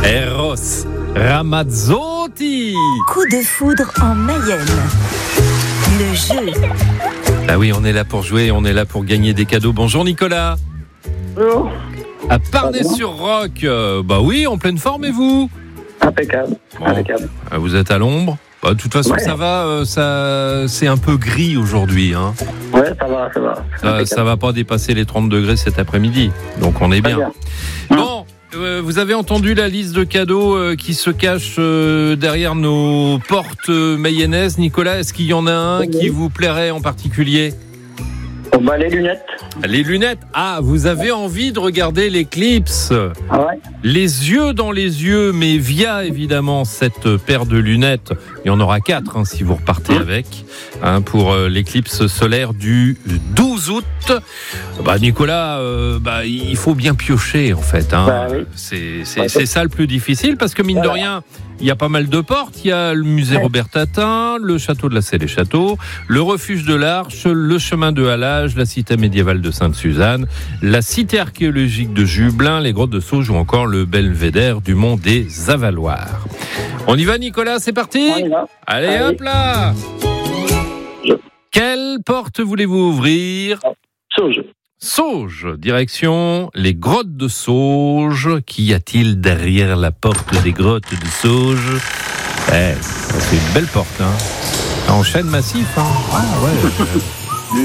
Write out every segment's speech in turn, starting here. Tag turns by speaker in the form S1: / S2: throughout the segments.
S1: Eros Ramazzotti.
S2: Coup de foudre en Mayenne. Le jeu.
S1: Ah oui, on est là pour jouer, on est là pour gagner des cadeaux. Bonjour Nicolas.
S3: Bonjour.
S1: À Parnay-sur-Roc. Bah oui, en pleine forme, et vous?
S3: Impeccable.
S1: Bon.
S3: Impeccable.
S1: Vous êtes à l'ombre? Bah, de toute façon,
S3: Ouais.
S1: ça va, c'est un peu gris aujourd'hui. Hein.
S3: Ouais, ça va.
S1: Ça va pas dépasser les 30 degrés cet après-midi, donc on est
S3: Très
S1: bien.
S3: bien.
S1: Bon, vous avez entendu la liste de cadeaux qui se cachent derrière nos portes mayennaises. Nicolas, est-ce qu'il y en a un
S3: Oui.
S1: qui vous plairait en particulier?
S3: Bon, bah, les lunettes.
S1: Les lunettes. Ah, vous avez envie de regarder l'éclipse?
S3: Ouais.
S1: Les yeux dans les yeux, mais via évidemment cette paire de lunettes. Il y en aura 4 si vous repartez avec, pour l'éclipse solaire du 12 août. Bah, Nicolas, il faut bien piocher en fait.
S3: Bah oui.
S1: C'est ça le plus difficile, parce que mine de rien, il y a pas mal de portes. Il y a le musée Robert Tatin, le château de la Selle et Château, le refuge de l'Arche, le chemin de Halage, la cité médiévale de Sainte-Suzanne, la cité archéologique de Jublain, les grottes de Sauge ou encore le belvédère du mont des Avaloirs. On y va Nicolas, c'est parti?
S3: On y va.
S1: Allez,
S3: Allez.
S1: hop là.
S3: Je-
S1: Quelle porte voulez-vous ouvrir?
S3: Sauge.
S1: Sauge, direction les grottes de Sauge. Qu'y a-t-il derrière la porte des grottes de Sauge? C'est une belle porte, en chêne massif. Ah ouais.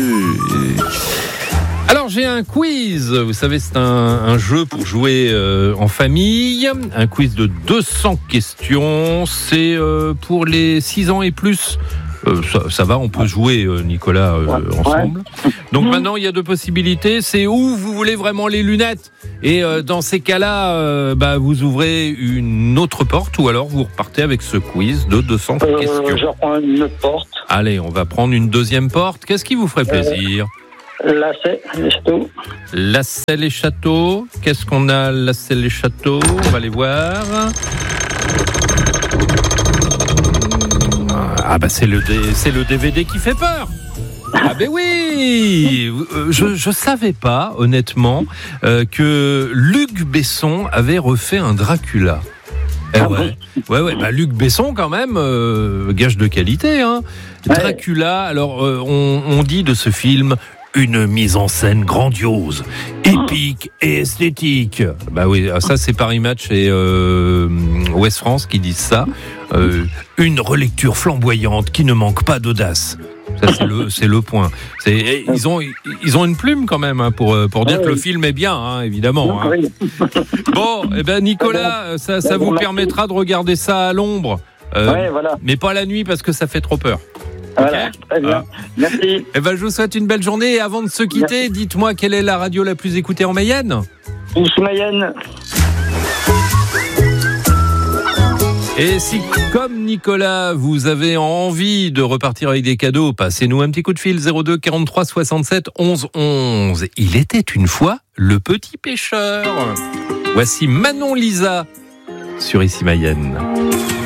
S1: Alors j'ai un quiz, vous savez c'est un jeu pour jouer en famille, un quiz de 200 questions, c'est pour les 6 ans et plus. Ça va, on peut jouer, Nicolas, ensemble. Donc maintenant, il y a 2 possibilités. C'est où vous voulez vraiment les lunettes. Et dans ces cas-là, vous ouvrez une autre porte, ou alors vous repartez avec ce quiz de 200 questions.
S3: Je reprends une autre porte.
S1: Allez, on va prendre une deuxième porte. Qu'est-ce qui vous ferait plaisir?
S3: Lacet, les châteaux.
S1: La Selle et Château. Qu'est-ce qu'on a, La Selle et Château? On va les voir. Ah c'est le DVD qui fait peur. Ah ben oui. Je savais pas honnêtement que Luc Besson avait refait un Dracula. Ouais. Luc Besson quand même, gage de qualité. Dracula. Alors on dit de ce film une mise en scène grandiose, épique et esthétique. Bah oui, ça c'est Paris Match et Ouest France qui disent ça. Une relecture flamboyante qui ne manque pas d'audace. Ça c'est le point. Ils ont une plume quand même pour dire que le film est bien, évidemment.
S3: Oui.
S1: Bon, Nicolas, ça vous permettra de regarder ça à l'ombre.
S3: Voilà.
S1: Mais pas la nuit parce que ça fait trop peur.
S3: Voilà,
S1: Okay.
S3: très bien. Merci.
S1: Je vous souhaite une belle journée. Et avant de se quitter, dites-moi quelle est la radio la plus écoutée en Mayenne?
S3: Tous Mayenne.
S1: Et si, comme Nicolas, vous avez envie de repartir avec des cadeaux, passez-nous un petit coup de fil 02 43 67 11 11. Il était une fois le petit pêcheur. Voici Manon Lisa sur Ici Mayenne.